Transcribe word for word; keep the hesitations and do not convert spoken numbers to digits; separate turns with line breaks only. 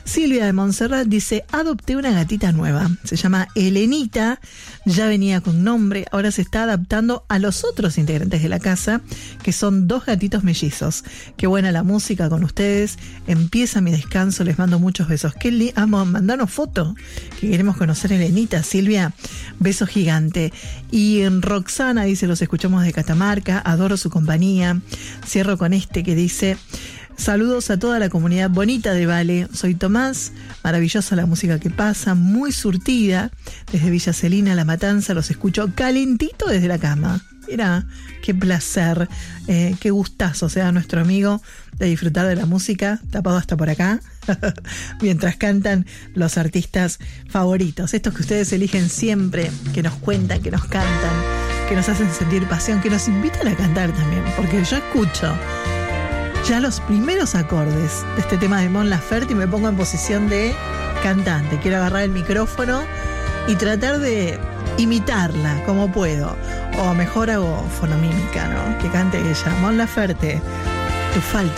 Silvia de Montserrat dice, adopté una gatita nueva, se llama Elenita, ya venía con nombre, ahora se está adaptando a los otros integrantes de la casa, que son dos gatitos mellizos. Qué buena la música con ustedes, empieza mi descanso, les mando muchos besos. Qué li- Vamos, mandanos foto, que queremos conocer a Elenita. Silvia, beso gigante. Y en Roxana dice, los escuchamos de Catamarca, adoro su compañía. Cierro con este que dice, saludos a toda la comunidad bonita de Vale. Soy Tomás, maravillosa la música que pasa, muy surtida. Desde Villa Celina, La Matanza, los escucho calentito desde la cama. Mira, qué placer, eh, qué gustazo sea nuestro amigo de disfrutar de la música, tapado hasta por acá, mientras cantan los artistas favoritos, estos que ustedes eligen siempre, que nos cuentan, que nos cantan, que nos hacen sentir pasión, que nos invitan a cantar también, porque yo escucho ya los primeros acordes de este tema de Mon Laferte y me pongo en posición de cantante. Quiero agarrar el micrófono y tratar de imitarla como puedo, o mejor hago fonomímica, ¿no? Que cante ella. Mon Laferte, tu falta.